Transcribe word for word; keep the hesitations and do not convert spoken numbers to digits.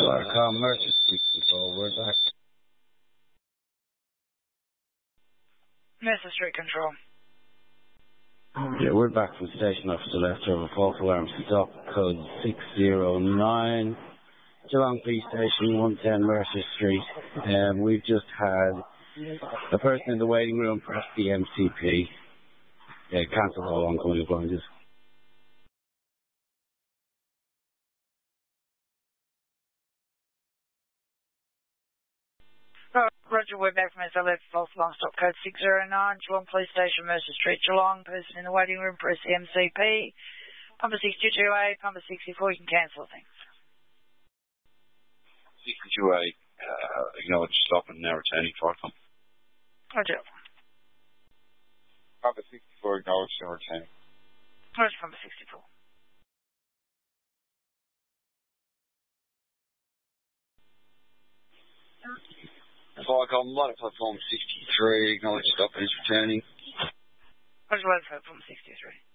Clark, Merchant Street Control, we're back. Mercer Street Control. Yeah, we're back from Station Officer Lester of a false alarm stop code six zero nine. Geelong Police Station, one ten Mercer Street. Um, we've just had a person in the waiting room press the M C P. Yeah, cancel all oncoming appliances. Oh, Roger, we're back from S L F, false alarm stop code six zero nine, Geelong Police Station, Mercer Street, Geelong. Person in the waiting room, press the M C P. Pumper sixty-two A, Pumper sixty-four, you can cancel things. sixty-two A, uh, acknowledge stop and now returning, Tricom. Roger. Pumper sixty-four, acknowledge now returning. Roger, Pumper sixty-four. Tricom, light platform sixty-three, acknowledge stop and is returning. Roger, light platform sixty-three.